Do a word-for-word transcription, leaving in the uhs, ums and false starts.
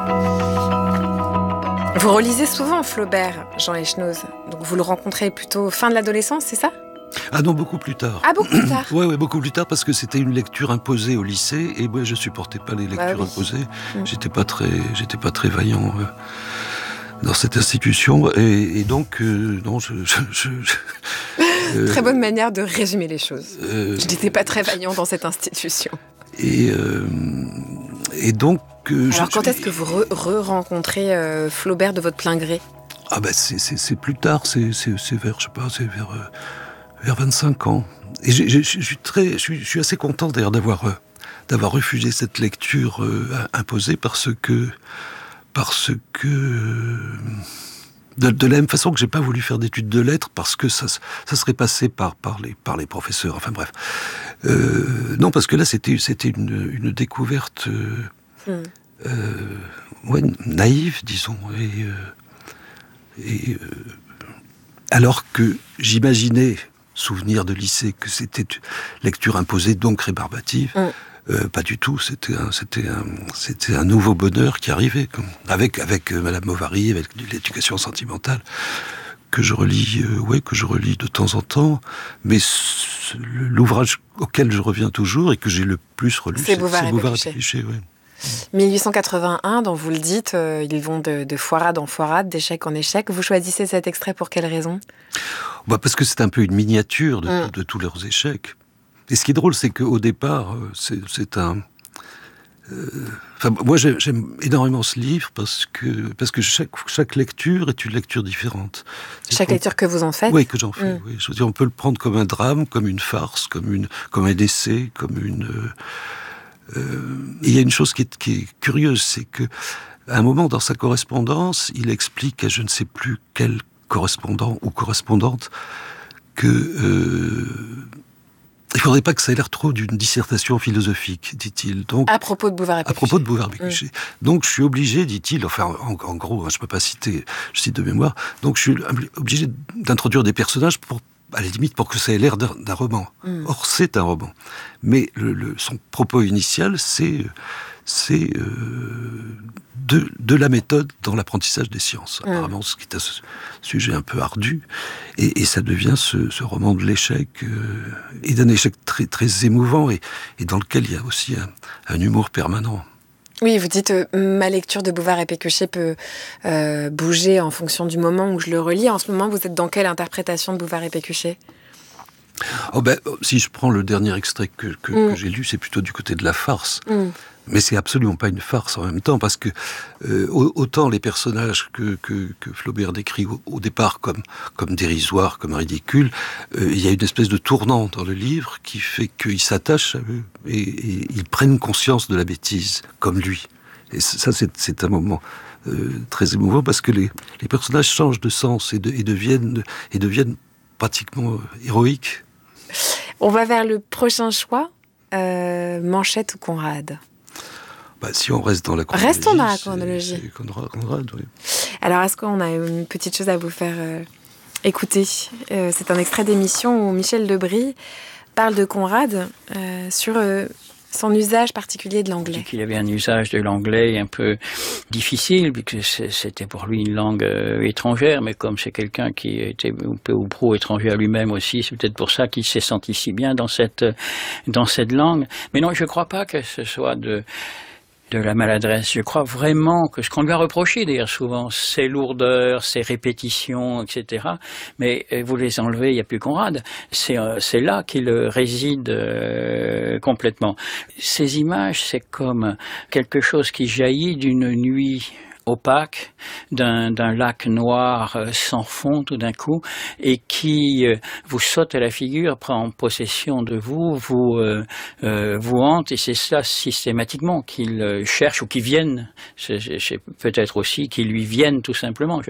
Vous relisez souvent Flaubert, Jean Echenoz. Donc vous le rencontrez plutôt fin de l'adolescence, c'est ça ? Ah non, beaucoup plus tard. Ah, beaucoup plus tard. Oui, ouais, beaucoup plus tard, parce que c'était une lecture imposée au lycée, et moi je supportais pas les lectures bah oui. imposées. Mmh. J'étais pas très, j'étais pas très vaillant euh, dans cette institution, et, et donc euh, non, je. je, je, je euh, Très bonne manière de résumer les choses. Euh, je n'étais pas très vaillant dans cette institution. Et euh, et donc. Euh, Alors je, quand je, est-ce que vous re-rencontrez euh, Flaubert de votre plein gré ? Ah ben c'est, c'est, c'est plus tard, c'est, c'est, c'est vers, je sais pas, c'est vers, euh, vers vingt-cinq ans. Et je, je, je suis très, je suis, je suis assez content d'ailleurs d'avoir, euh, d'avoir refusé cette lecture euh, imposée parce que, parce que, euh, de, de la même façon que j'ai pas voulu faire d'études de lettres parce que ça, ça serait passé par, par les, par les professeurs. Enfin bref, euh, non parce que là c'était, c'était une, une découverte. Euh, mm. euh, ouais, naïve, disons. Et, euh, Et euh, alors que j'imaginais, souvenir de lycée, que c'était lecture imposée, donc rébarbative, mm. euh, pas du tout. C'était un, c'était un, c'était un nouveau bonheur qui arrivait, comme, avec avec euh, Madame Bovary, avec l'éducation sentimentale que je relis, euh, ouais, que je relis de temps en temps. Mais c- l'ouvrage auquel je reviens toujours et que j'ai le plus relu, c'est, c'est Bouvard et Bouvard Pécuchet. et Pécuchet, ouais. mille huit cent quatre-vingt-un, dont vous le dites, euh, ils vont de, de foirade en foirade, d'échec en échec. Vous choisissez cet extrait pour quelle raison ? Bah parce que c'est un peu une miniature de, mm. de, de tous leurs échecs. Et ce qui est drôle, c'est qu'au départ, c'est, c'est un... Euh, enfin, moi, j'aime, j'aime énormément ce livre parce que, parce que chaque, chaque lecture est une lecture différente. C'est chaque lecture que vous en faites ? Oui, que j'en fais. Mm. Oui. Je veux dire, on peut le prendre comme un drame, comme une farce, comme, une, comme un essai, comme une... Euh, et il y a une chose qui est, qui est curieuse, c'est que à un moment dans sa correspondance, il explique à je ne sais plus quel correspondant ou correspondante que euh, il ne faudrait pas que ça ait l'air trop d'une dissertation philosophique, dit-il. Donc, à propos de Bouvard et Pécuchet. À propos de Bouvard et Pécuchet. Mmh. Donc, je suis obligé, dit-il, enfin, en, en gros, hein, je ne peux pas citer, je cite de mémoire, donc je suis obligé d'introduire des personnages pour, à la limite, pour que ça ait l'air d'un, d'un roman. Mmh. Or, c'est un roman. Mais le, le, son propos initial, c'est... c'est euh, de, de la méthode dans l'apprentissage des sciences. Mmh. Apparemment, ce qui est un sujet un peu ardu. Et, et ça devient ce, ce roman de l'échec, euh, et d'un échec très, très émouvant, et, et dans lequel il y a aussi un, un humour permanent. Oui, vous dites euh, ma lecture de Bouvard et Pécuchet peut euh, bouger en fonction du moment où je le relis. En ce moment, vous êtes dans quelle interprétation de Bouvard et Pécuchet ? Oh ben, si je prends le dernier extrait que, que, mmh. que j'ai lu, c'est plutôt du côté de la farce. Mmh. Mais c'est absolument pas une farce en même temps, parce que euh, autant les personnages que, que, que Flaubert décrit au, au départ comme, comme dérisoires, comme ridicules, euh, il y a une espèce de tournant dans le livre qui fait qu'ils s'attachent à eux et, et ils prennent conscience de la bêtise, comme lui. Et ça, c'est, c'est un moment euh, très émouvant, parce que les, les personnages changent de sens et, de, et, deviennent, et deviennent pratiquement héroïques. On va vers le prochain choix, euh, Manchette ou Conrad ? Bah, si on reste dans la chronologie. Restons dans la chronologie. C'est, c'est Conrad, Conrad, oui. Alors, est-ce qu'on a une petite chose à vous faire euh, écouter ? euh, C'est un extrait d'émission où Michel Lebris parle de Conrad euh, sur euh, son usage particulier de l'anglais. Il avait un usage de l'anglais un peu difficile, puisque c'était pour lui une langue euh, étrangère, mais comme c'est quelqu'un qui était peu ou prou étranger à lui-même aussi, c'est peut-être pour ça qu'il s'est senti si bien dans cette, dans cette langue. Mais non, je ne crois pas que ce soit de... de la maladresse. Je crois vraiment que ce qu'on lui a reproché d'ailleurs souvent, ses lourdeurs, ses répétitions, et cetera. Mais vous les enlevez, il n'y a plus Conrad. C'est, euh, c'est là qu'il réside euh, complètement. Ces images, c'est comme quelque chose qui jaillit d'une nuit opaque, d'un, d'un lac noir sans fond tout d'un coup, et qui euh, vous saute à la figure, prend possession de vous, vous, euh, euh, vous hante, et c'est ça systématiquement qu'il euh, cherche, ou qu'il vienne, c'est, c'est peut-être aussi qu'il lui vienne tout simplement. Je